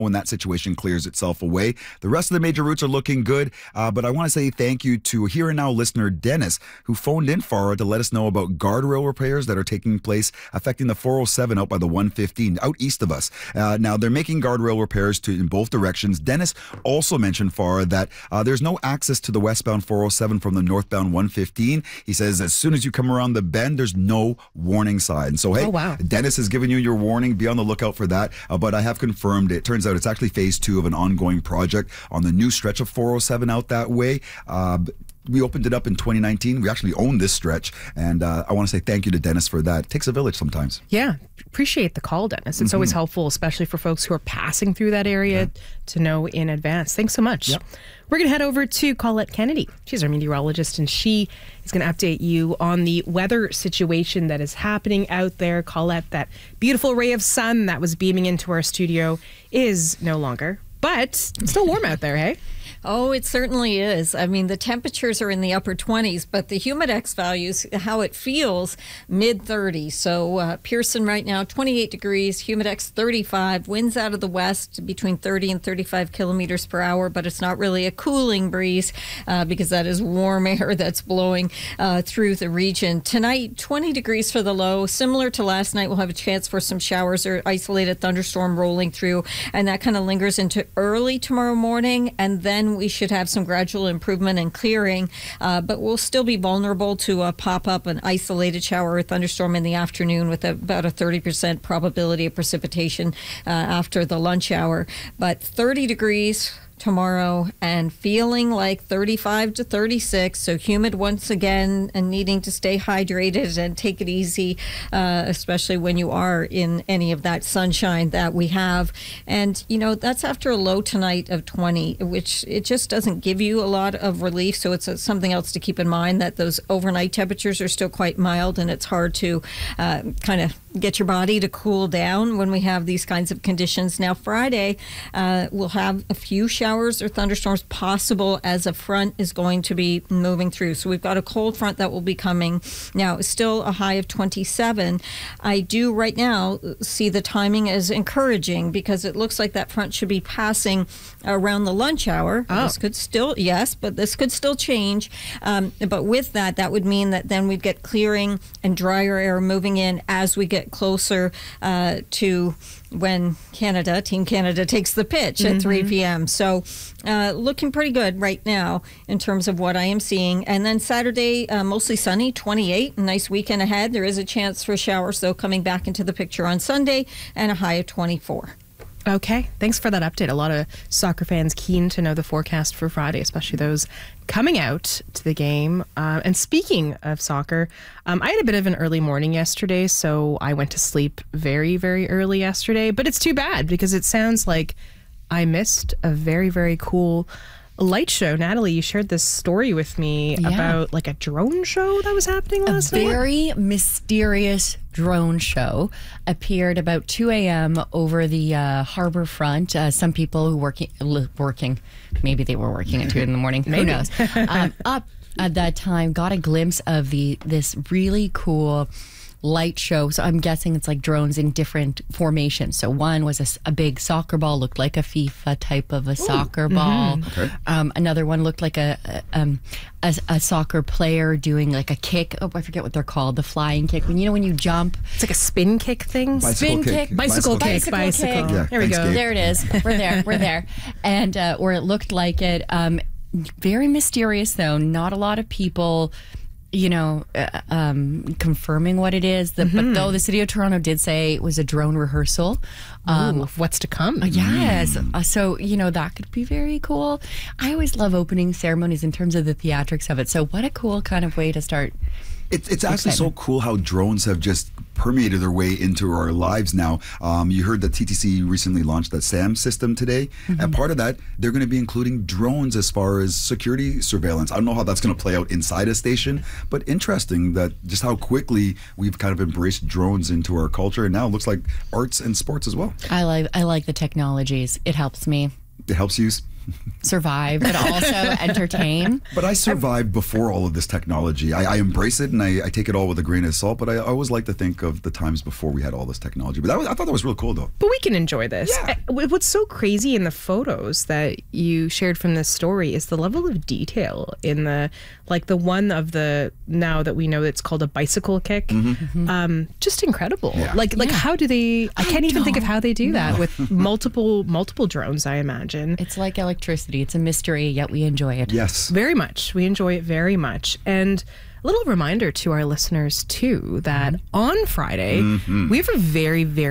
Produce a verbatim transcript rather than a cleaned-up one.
when that situation clears itself away. The rest of the major routes are looking good, uh, but I want to say thank you to Here and Now listener Dennis, who phoned in Farah to let us know about guardrail repairs that are taking place affecting the four oh seven out by the one fifteen, out east of us. Uh, now, they're making guardrail repairs to in both directions. Dennis also mentioned, Farah, that uh, there's no access to the westbound four oh seven from the northbound one fifteen. He says as soon as you come around the bend, there's no warning sign. So, hey, oh, wow. Dennis has given you your warning. Be on the lookout for that. Uh, but I have confirmed it. Turns out it's actually phase two of an ongoing project on the new stretch of four oh seven out that way. Uh, we opened it up in twenty nineteen. We actually own this stretch. And uh, I want to say thank you to Dennis for that. It takes a village sometimes. Yeah. Appreciate the call, Dennis. It's mm-hmm. always helpful, especially for folks who are passing through that area, yeah. to know in advance. Thanks so much. Yep. We're going to head over to Colette Kennedy. She's our meteorologist, and she is going to update you on the weather situation that is happening out there. Colette, that beautiful ray of sun that was beaming into our studio is no longer, but it's still warm out there, hey? Oh, it certainly is. I mean, the temperatures are in the upper twenties, but the humidex values, how it feels, mid thirties. So uh, Pearson right now, twenty-eight degrees, humidex thirty-five, winds out of the west between thirty and thirty-five kilometers per hour, but it's not really a cooling breeze uh, because that is warm air that's blowing uh, through the region. Tonight, twenty degrees for the low. Similar to last night, we'll have a chance for some showers or isolated thunderstorm rolling through, and that kind of lingers into early tomorrow morning, and then we should have some gradual improvement and clearing, uh, but we'll still be vulnerable to a pop-up, an isolated shower or thunderstorm in the afternoon with a, about a thirty percent probability of precipitation uh, after the lunch hour. But thirty degrees tomorrow and feeling like thirty-five to thirty-six, so humid once again and needing to stay hydrated and take it easy, uh, especially when you are in any of that sunshine that we have. And you know, that's after a low tonight of twenty, which it just doesn't give you a lot of relief. So it's a, something else to keep in mind, that those overnight temperatures are still quite mild, and it's hard to uh, kind of get your body to cool down when we have these kinds of conditions. Now Friday, uh, we'll have a few showers or thunderstorms possible as a front is going to be moving through. So we've got a cold front that will be coming. Now it's still a high of twenty-seven. I do right now see the timing as encouraging, because it looks like that front should be passing around the lunch hour. Oh. This could still, yes, but this could still change. Um, but with that, that would mean that then we'd get clearing and drier air moving in as we get closer uh, to when Canada, Team Canada, takes the pitch mm-hmm. at three p.m. So uh, looking pretty good right now in terms of what I am seeing. And then Saturday, uh, mostly sunny, twenty-eight, a nice weekend ahead. There is a chance for showers, though, coming back into the picture on Sunday, and a high of twenty-four. Okay, thanks for that update. A lot of soccer fans keen to know the forecast for Friday, especially those coming out to the game. Uh, and speaking of soccer, um, I had a bit of an early morning yesterday, so I went to sleep very, very early yesterday. But it's too bad, because it sounds like I missed a very, very cool light show. Natalie, you shared this story with me yeah. about like a drone show that was happening last night. A very mysterious drone show appeared about two a.m. over the uh, harbor front. Uh, some people who working, working, maybe they were working at two in the morning. Who knows? um, up at that time, got a glimpse of the this really cool light show. So I'm guessing it's like drones in different formations. So one was a, a big soccer ball, looked like a FIFA type of a Ooh. soccer ball. Mm-hmm. Okay. Um, another one looked like a a, um, a a soccer player doing like a kick. Oh, I forget what they're called. The flying kick. When you know when you jump, it's like a spin kick thing. Bicycle spin kick. kick, bicycle, bicycle kick, bicycle. bicycle kick. Yeah, there we thanks, go. Dave. There it is. We're there. We're there. And uh, or it looked like it. Um, very mysterious though. Not a lot of people, you know, uh, um, confirming what it is. The, mm-hmm. But though the City of Toronto did say it was a drone rehearsal. Um, Ooh, what's to come? Uh, yes. Mm. Uh, so, you know, that could be very cool. I always love opening ceremonies in terms of the theatrics of it. So what a cool kind of way to start. It's, it's actually so cool how drones have just permeated their way into our lives now. Um, you heard that T T C recently launched that SAM system today. Mm-hmm. And part of that, they're going to be including drones as far as security surveillance. I don't know how that's going to play out inside a station, but interesting that just how quickly we've kind of embraced drones into our culture. And now it looks like arts and sports as well. I like, I like the technologies. It helps me. It helps you. survive, but also entertain. But I survived before all of this technology. I, I embrace it and I, I take it all with a grain of salt, but I, I always like to think of the times before we had all this technology. But that was, I thought that was real cool, though. But we can enjoy this. Yeah. Uh, What's so crazy in the photos that you shared from this story is the level of detail in the, like the one of the, now that we know it's called a bicycle kick. Mm-hmm. Um, just incredible. Yeah. Like, like Yeah. how do they, I can't even think of don't how they do that with multiple, multiple drones, I imagine. It's like electricity. It's a mystery, yet we enjoy it. Yes. Very much. We enjoy it very much. And a little reminder to our listeners, too, that on Friday, we have a very, very